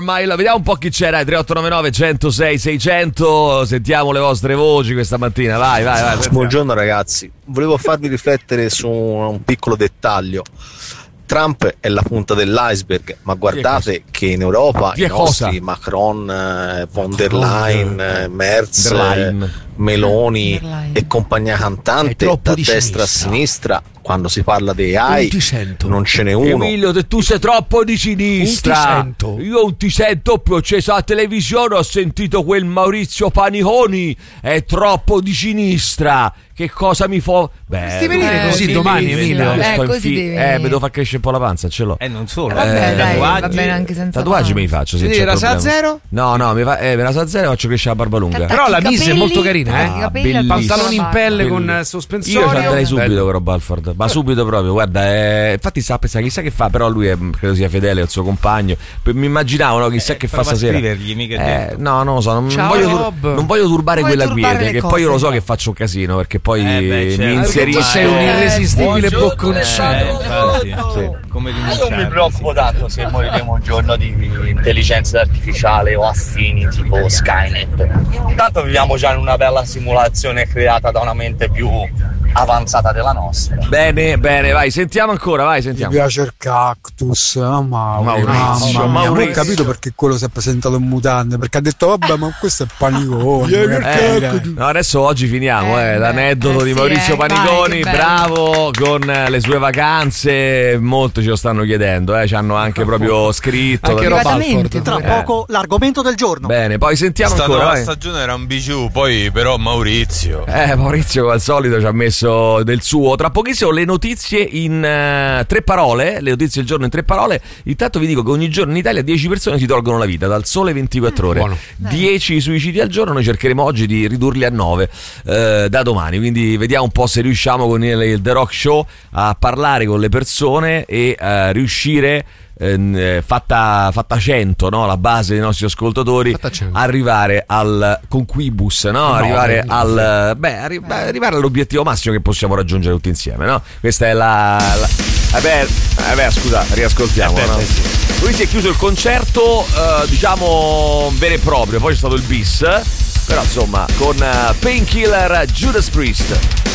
Vediamo un po' chi c'era. 3899 106 600. Sentiamo le vostre voci questa mattina. Vai. Buongiorno ragazzi, volevo farvi riflettere su un piccolo dettaglio. Trump è la punta dell'iceberg, ma guardate che in Europa i nostri Macron, von der Leyen, Merz, Meloni e compagnia cantante da destra a sinistra, quando si parla di AI non ce n'è uno. Emilio, tu sei troppo di sinistra. Io non ti sento più. Ho acceso la televisione, ho sentito quel Maurizio Paniconi, è troppo di sinistra. Che cosa mi fa? Devi venire così domani, Emilio. Devo far crescere un po' la panza, ce l'ho. Non solo. Vabbè, dai, va bene anche senza tatuaggi me li faccio. Sì, la sa zero? No, me la sa zero e faccio crescere la barba lunga. Però la mise è molto carina, pantaloni in pelle con sospensorio. Io ci andrei subito con Rob Halford, ma subito proprio. Guarda, infatti sta a pensare chissà che fa, però lui credo sia fedele al suo compagno. Mi immaginavo, no, chissà che fa stasera. No, non lo so, non voglio turbare quella quiete, che poi io lo so che faccio un casino, perché poi mi inserisco. Sei un irresistibile bocconcino. Come io non mi preoccupo tanto se moriremo un giorno di intelligenza artificiale o affini tipo Skynet. Intanto viviamo già in una bella simulazione creata da una mente più avanzata della nostra. Bene, vai, sentiamo ancora, sentiamo. Mi piace il cactus, Maurizio. Non ho capito perché quello si è presentato in mutande, perché ha detto vabbè, ma questo è Paniconi. No, adesso oggi finiamo, l'aneddoto di Maurizio Paniconi, bravo, con le sue vacanze, molto ce lo stanno chiedendo, ci hanno anche proprio scritto. Anche Rob Halford. Tra poco l'argomento del giorno. Bene, poi sentiamo ancora. La stagione era un bijou, poi però Maurizio al solito ci ha messo del suo. Tra pochissimo le notizie in 3 parole, le notizie del giorno in 3 parole. Intanto vi dico che ogni giorno in Italia 10 persone si tolgono la vita dal sole 24 ore. Buono. 10 suicidi al giorno, noi cercheremo oggi di ridurli a 9 da domani, quindi vediamo un po' se riusciamo con il The Rock Show a parlare con le persone e riuscire fatta 100, no? La base dei nostri ascoltatori, arrivare al conquibus, no? Arrivare all'obiettivo massimo che possiamo raggiungere tutti insieme, no? Questa è scusa, riascoltiamo, no? Lui si è chiuso il concerto, diciamo vero e proprio, poi c'è stato il bis, però insomma con Painkiller, Judas Priest.